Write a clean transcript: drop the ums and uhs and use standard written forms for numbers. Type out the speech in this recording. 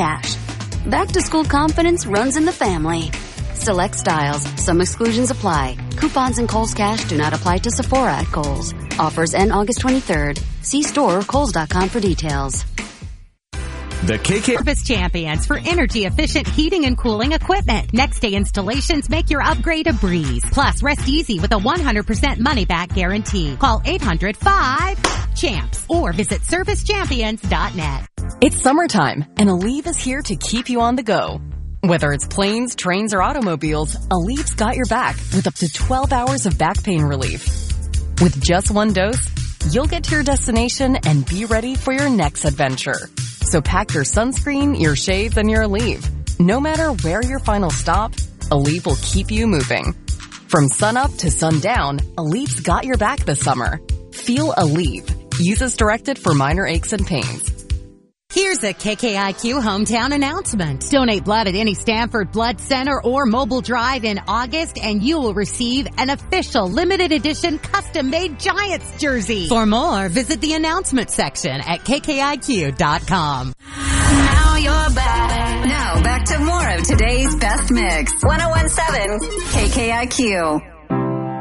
cash. Back to school confidence runs in the family. Select styles. Some exclusions apply. Coupons and Kohl's Cash do not apply to Sephora at Kohl's. Offers end August 23rd. See store or Kohl's.com for details. The KK Service Champions for energy-efficient heating and cooling equipment. Next-day installations make your upgrade a breeze. Plus, rest easy with a 100% money-back guarantee. Call 800-5-CHAMPS or visit servicechampions.net. It's summertime, and Aleve is here to keep you on the go. Whether it's planes, trains, or automobiles, Aleve's got your back with up to 12 hours of back pain relief. With just one dose, you'll get to your destination and be ready for your next adventure. So pack your sunscreen, your shades, and your Aleve. No matter where your final stop, Aleve will keep you moving. From sunup to sundown, Aleve's got your back this summer. Feel Aleve. Use as directed for minor aches and pains. Here's a KKIQ hometown announcement. Donate blood at any Stanford Blood Center or Mobile Drive in August, and you will receive an official limited edition custom-made Giants jersey. For more, visit the announcement section at KKIQ.com. Now you're back. Now back to more of today's best mix. 101.7 KKIQ.